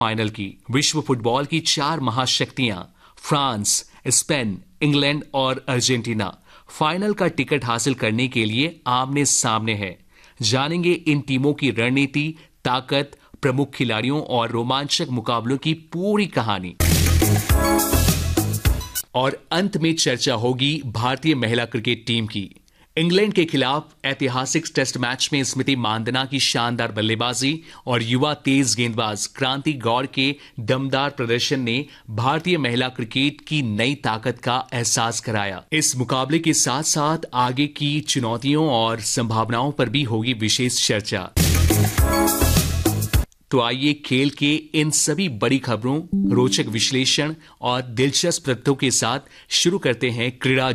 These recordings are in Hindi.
फाइनल की। विश्व फुटबॉल की 4 महाशक्तियां फ्रांस, स्पेन, इंग्लैंड और अर्जेंटीना फाइनल का टिकट हासिल करने के लिए आमने सामने है। जानेंगे इन टीमों की रणनीति, ताकत, प्रमुख खिलाड़ियों और रोमांचक मुकाबलों की पूरी कहानी। और अंत में चर्चा होगी भारतीय महिला क्रिकेट टीम की। इंग्लैंड के खिलाफ ऐतिहासिक टेस्ट मैच में स्मृति मानधना की शानदार बल्लेबाजी और युवा तेज गेंदबाज क्रांति गौड़ के दमदार प्रदर्शन ने भारतीय महिला क्रिकेट की नई ताकत का एहसास कराया। इस मुकाबले के साथ साथ आगे की चुनौतियों और संभावनाओं पर भी होगी विशेष चर्चा। तो आइए खेल के इन सभी बड़ी खबरों, रोचक विश्लेषण और दिलचस्प तथ्यों के साथ शुरू करते हैं क्रीड़ा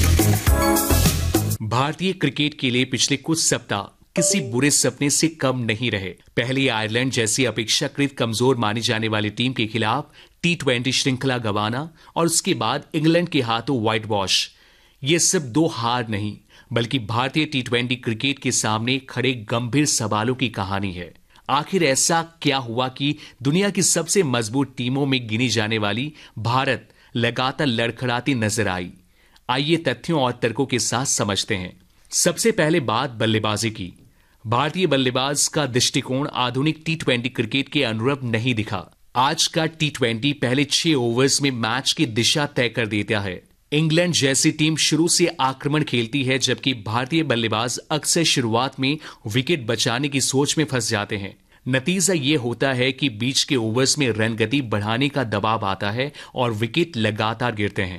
जगत। भारतीय क्रिकेट के लिए पिछले कुछ सप्ताह किसी बुरे सपने से कम नहीं रहे। पहले आयरलैंड जैसी अपेक्षाकृत कमजोर मानी जाने वाली टीम के खिलाफ T20 श्रृंखला गंवाना और उसके बाद इंग्लैंड के हाथों व्हाइट वॉश, ये सब 2 हार नहीं बल्कि भारतीय T20 क्रिकेट के सामने खड़े गंभीर सवालों की कहानी है। आखिर ऐसा क्या हुआ कि दुनिया की सबसे मजबूत टीमों में गिनी जाने वाली भारत लगातार लड़खड़ाती नजर आई? आइए तथ्यों और तर्कों के साथ समझते हैं। सबसे पहले बात बल्लेबाजी की। भारतीय बल्लेबाज का दृष्टिकोण आधुनिक T20 क्रिकेट के अनुरूप नहीं दिखा। आज का T20 पहले 6 ओवर्स में मैच की दिशा तय कर देता है। इंग्लैंड जैसी टीम शुरू से आक्रमण खेलती है, जबकि भारतीय बल्लेबाज अक्सर शुरुआत में विकेट बचाने की सोच में फंस जाते हैं। नतीजा यह होता है कि बीच के ओवर्स में रन गति बढ़ाने का दबाव आता है और विकेट लगातार गिरते हैं।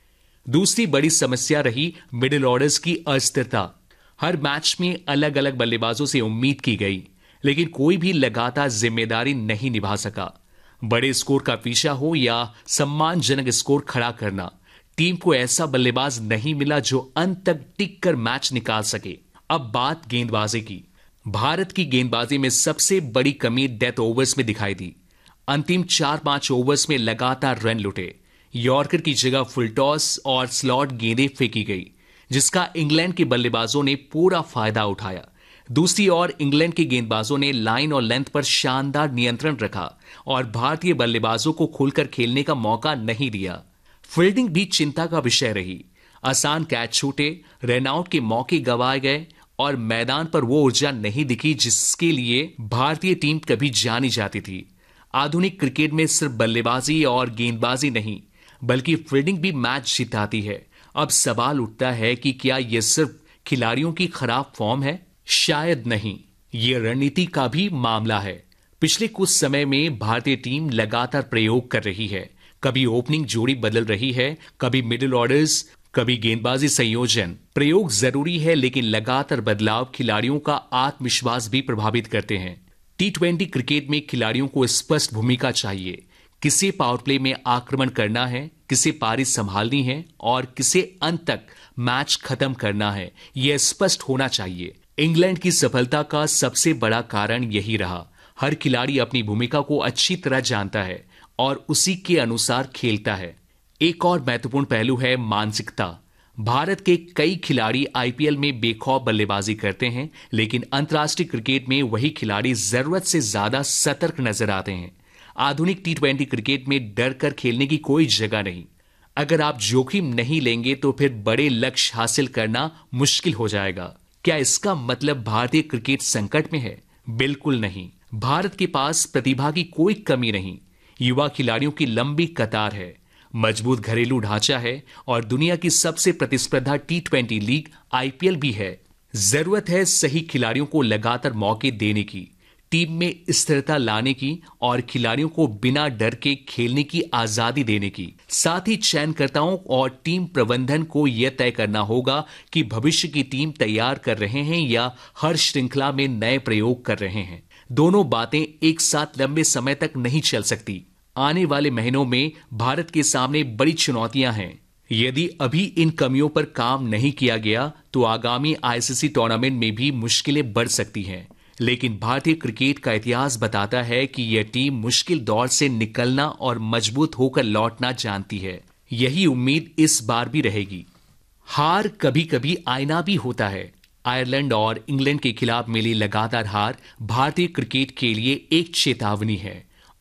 दूसरी बड़ी समस्या रही मिडिल ऑर्डर्स की अस्थिरता। हर मैच में अलग अलग बल्लेबाजों से उम्मीद की गई, लेकिन कोई भी लगातार जिम्मेदारी नहीं निभा सका। बड़े स्कोर का पीछा हो या सम्मानजनक स्कोर खड़ा करना, टीम को ऐसा बल्लेबाज नहीं मिला जो अंत तक टिक कर मैच निकाल सके। अब बात गेंदबाजी की। भारत की गेंदबाजी में सबसे बड़ी कमी डेथ ओवर्स में दिखाई दी। अंतिम 4-5 ओवर्स में लगातार रन लुटे। यॉर्कर की जगह फुल टॉस और स्लॉट गेंदें फेंकी गई, जिसका इंग्लैंड के बल्लेबाजों ने पूरा फायदा उठाया। दूसरी ओर इंग्लैंड के गेंदबाजों ने लाइन और लेंथ पर शानदार नियंत्रण रखा और भारतीय बल्लेबाजों को खुलकर खेलने का मौका नहीं दिया। फील्डिंग भी चिंता का विषय रही। आसान कैच छूटे, रनआउट के मौके गंवाए गए और मैदान पर वो ऊर्जा नहीं दिखी जिसके लिए भारतीय टीम कभी जानी जाती थी। आधुनिक क्रिकेट में सिर्फ बल्लेबाजी और गेंदबाजी नहीं बल्कि फील्डिंग भी मैच जिताती है। अब सवाल उठता है कि क्या यह सिर्फ खिलाड़ियों की खराब फॉर्म है? शायद नहीं, यह रणनीति का भी मामला है। पिछले कुछ समय में भारतीय टीम लगातार प्रयोग कर रही है। कभी ओपनिंग जोड़ी बदल रही है, कभी मिडिल ऑर्डर्स, कभी गेंदबाजी संयोजन। प्रयोग जरूरी है, लेकिन लगातार बदलाव खिलाड़ियों का आत्मविश्वास भी प्रभावित करते हैं। T20 क्रिकेट में खिलाड़ियों को स्पष्ट भूमिका चाहिए। किसे पावर प्ले में आक्रमण करना है, किसे पारी संभालनी है और किसे अंत तक मैच खत्म करना है, यह स्पष्ट होना चाहिए। इंग्लैंड की सफलता का सबसे बड़ा कारण यही रहा। हर खिलाड़ी अपनी भूमिका को अच्छी तरह जानता है और उसी के अनुसार खेलता है। एक और महत्वपूर्ण पहलू है मानसिकता। भारत के कई खिलाड़ी आईपीएल में बेखौफ बल्लेबाजी करते हैं, लेकिन अंतर्राष्ट्रीय क्रिकेट में वही खिलाड़ी जरूरत से ज्यादा सतर्क नजर आते हैं। आधुनिक T20 क्रिकेट में डर कर खेलने की कोई जगह नहीं। अगर आप जोखिम नहीं लेंगे तो फिर बड़े लक्ष्य हासिल करना मुश्किल हो जाएगा। क्या इसका मतलब भारतीय क्रिकेट संकट में है? बिल्कुल नहीं। भारत के पास प्रतिभा की कोई कमी नहीं। युवा खिलाड़ियों की लंबी कतार है, मजबूत घरेलू ढांचा है और दुनिया की सबसे प्रतिस्पर्धा T20 लीग आईपीएल भी है। जरूरत है सही खिलाड़ियों को लगातार मौके देने की, टीम में स्थिरता लाने की और खिलाड़ियों को बिना डर के खेलने की आजादी देने की। साथ ही चयनकर्ताओं और टीम प्रबंधन को यह तय करना होगा कि भविष्य की टीम तैयार कर रहे हैं या हर श्रृंखला में नए प्रयोग कर रहे हैं। दोनों बातें एक साथ लंबे समय तक नहीं चल सकती। आने वाले महीनों में भारत के सामने बड़ी चुनौतियां हैं। यदि अभी इन कमियों पर काम नहीं किया गया तो आगामी आईसीसी टूर्नामेंट में भी मुश्किलें बढ़ सकती हैं। लेकिन भारतीय क्रिकेट का इतिहास बताता है कि यह टीम मुश्किल दौर से निकलना और मजबूत होकर लौटना जानती है। यही उम्मीद इस बार भी रहेगी। हार कभी कभी आईना भी होता है। आयरलैंड और इंग्लैंड के खिलाफ मिली लगातार हार भारतीय क्रिकेट के लिए एक चेतावनी है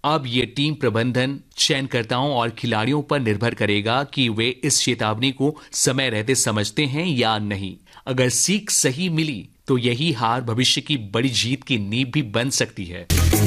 अब ये टीम प्रबंधन, चयनकर्ताओं और खिलाड़ियों पर निर्भर करेगा कि वे इस चेतावनी को समय रहते समझते हैं या नहीं। अगर सीख सही मिली तो यही हार भविष्य की बड़ी जीत की नींव भी बन सकती है।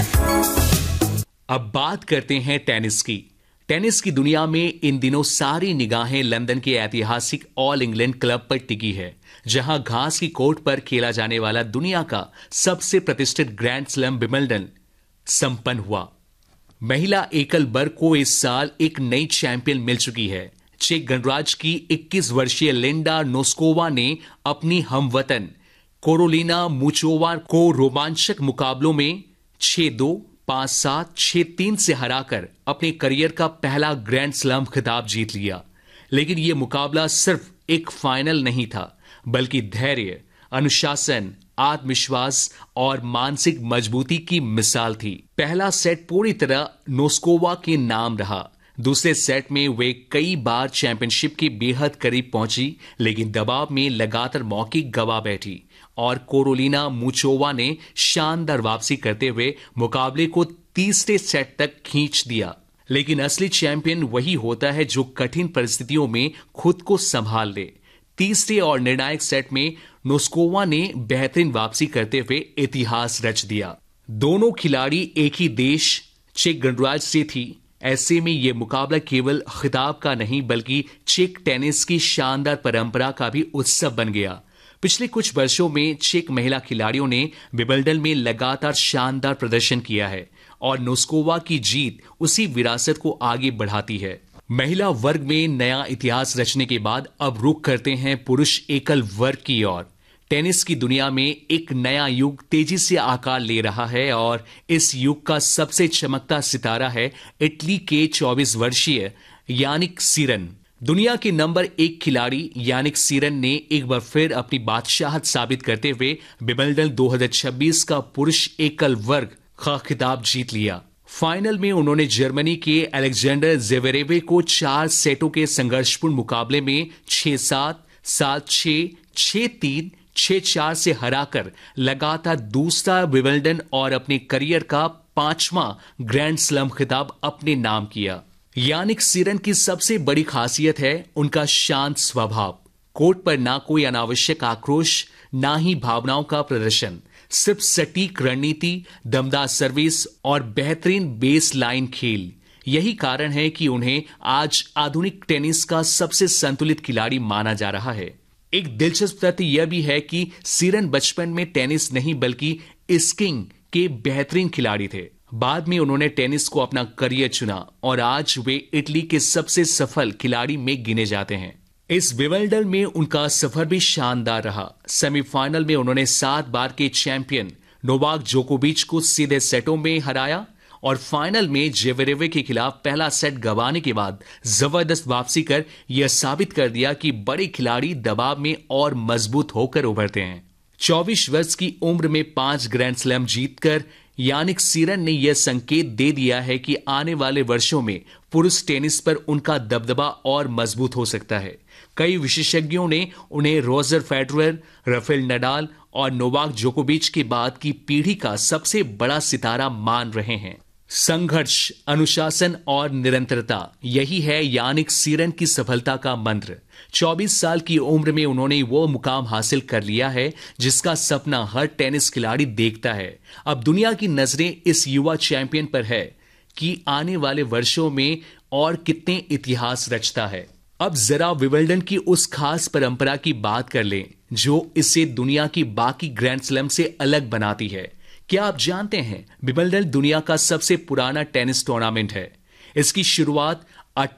अब बात करते हैं टेनिस की। टेनिस की दुनिया में इन दिनों सारी निगाहें लंदन के ऐतिहासिक ऑल इंग्लैंड क्लब पर टिकी है, जहां घास की कोर्ट पर खेला जाने वाला दुनिया का सबसे प्रतिष्ठित ग्रैंड स्लैम विंबलडन संपन्न हुआ। महिला एकल वर्ग को इस साल एक नई चैंपियन मिल चुकी है। चेक गणराज्य की 21 वर्षीय लिंडा नोस्कोवा ने अपनी हमवतन कोरोलिना मुचोवा को रोमांचक मुकाबलों में 6-2, 5-7, 6-3 से हराकर अपने करियर का पहला ग्रैंड स्लैम खिताब जीत लिया। लेकिन यह मुकाबला सिर्फ एक फाइनल नहीं था, बल्कि धैर्य, अनुशासन, आत्मविश्वास और मानसिक मजबूती की मिसाल थी। पहला सेट पूरी तरह नोस्कोवा के नाम रहा। दूसरे सेट में वे कई बार चैंपियनशिप के बेहद करीब पहुंची, लेकिन दबाव में लगातार मौके गवा बैठी और कोरोलिना मुचोवा ने शानदार वापसी करते हुए मुकाबले को तीसरे सेट तक खींच दिया। लेकिन असली चैंपियन वही होता है जो कठिन परिस्थितियों में खुद को संभाल ले। तीसरे और निर्णायक सेट में नोस्कोवा ने बेहतरीन वापसी करते हुए इतिहास रच दिया। दोनों खिलाड़ी एक ही देश चेक गणराज्य से थी। ऐसे में यह मुकाबला केवल खिताब का नहीं बल्कि चेक टेनिस की शानदार परंपरा का भी उत्सव बन गया। पिछले कुछ वर्षों में चेक महिला खिलाड़ियों ने विंबलडन में लगातार शानदार प्रदर्शन किया है और नोस्कोवा की जीत उसी विरासत को आगे बढ़ाती है। महिला वर्ग में नया इतिहास रचने के बाद अब रुख करते हैं पुरुष एकल वर्ग की ओर। टेनिस की दुनिया में एक नया युग तेजी से आकार ले रहा है और इस युग का सबसे चमकता सितारा है इटली के 24 वर्षीय यानिक सिनर। दुनिया के नंबर 1 खिलाड़ी यानिक सिनर ने एक बार फिर अपनी बादशाहत साबित करते हुए विंबलडन 2026 का पुरुष एकल वर्ग का खिताब जीत लिया। फाइनल में उन्होंने जर्मनी के अलेक्जेंडर ज़वेरेव को 4 सेटों के संघर्षपूर्ण मुकाबले में 6-7, 7-6, 6-3, 6-4 से हराकर लगातार दूसरा विंबलडन और अपने करियर का 5वां ग्रैंड स्लैम खिताब अपने नाम किया। यानिक सिनर की सबसे बड़ी खासियत है उनका शांत स्वभाव। कोर्ट पर ना कोई अनावश्यक आक्रोश, ना ही भावनाओं का प्रदर्शन, सिर्फ सटीक रणनीति, दमदार सर्विस और बेहतरीन बेस लाइन खेल। यही कारण है कि उन्हें आज आधुनिक टेनिस का सबसे संतुलित खिलाड़ी माना जा रहा है। एक दिलचस्प तथ्य यह भी है कि सिनर बचपन में टेनिस नहीं बल्कि स्कीइंग के बेहतरीन खिलाड़ी थे। बाद में उन्होंने टेनिस को अपना करियर चुना और आज वे इटली के सबसे सफल खिलाड़ी में गिने जाते हैं। इस विंबलडन में उनका सफर भी शानदार रहा। सेमीफाइनल में उन्होंने 7 बार के चैंपियन नोवाक जोकोविच को सीधे सेटों में हराया और फाइनल में ज़वेरेव के खिलाफ पहला सेट गंवाने के बाद जबरदस्त वापसी कर यह साबित कर दिया कि बड़े खिलाड़ी दबाव में और मजबूत होकर उभरते हैं। 24 वर्ष की उम्र में 5 ग्रैंड स्लैम जीतकर यानिक सिनर ने यह संकेत दे दिया है कि आने वाले वर्षों में पुरुष टेनिस पर उनका दबदबा और मजबूत हो सकता है। कई विशेषज्ञों ने उन्हें रोजर फेडरर, राफेल नडाल और नोवाक जोकोविच के बाद की पीढ़ी का सबसे बड़ा सितारा मान रहे हैं। संघर्ष, अनुशासन और निरंतरता, यही है यानिक सिनर की सफलता का मंत्र। 24 साल की उम्र में उन्होंने वो मुकाम हासिल कर लिया है जिसका सपना हर टेनिस खिलाड़ी देखता है। अब दुनिया की नजरें इस युवा चैंपियन पर है कि आने वाले वर्षों में और कितने इतिहास रचता है। अब जरा विंबलडन की उस खास परंपरा की बात कर लें जो इसे दुनिया की बाकी ग्रैंड स्लैम से अलग बनाती है। क्या आप जानते हैं विंबलडन दुनिया का सबसे पुराना टेनिस टूर्नामेंट है। इसकी शुरुआत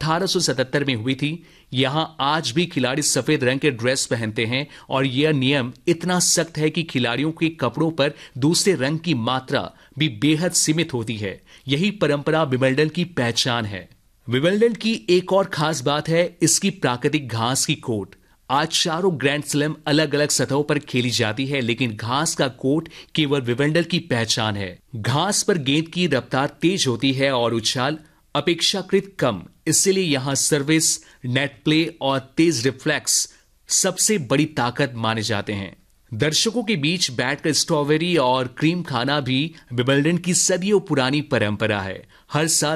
1877 में हुई थी। यहां आज भी खिलाड़ी सफेद रंग के ड्रेस पहनते हैं और यह नियम इतना सख्त है कि खिलाड़ियों के कपड़ों पर दूसरे रंग की मात्रा भी बेहद सीमित होती है। यही परंपरा विंबलडन की पहचान है। विंबलडन की एक और खास बात है इसकी प्राकृतिक घास की कोर्ट। आज चारों ग्रैंड स्लैम अलग अलग सतहों पर खेली जाती है, लेकिन घास का कोर्ट केवल विंबलडन की पहचान है। घास पर गेंद की रफ्तार तेज होती है और उछाल अपेक्षाकृत कम, इसलिए यहां सर्विस, नेट प्ले और तेज रिफ्लेक्स सबसे बड़ी ताकत माने जाते हैं। दर्शकों के बीच बैठकर स्ट्रॉबेरी और क्रीम खाना भी विंबलडन की सदियों पुरानी परंपरा है। हर साल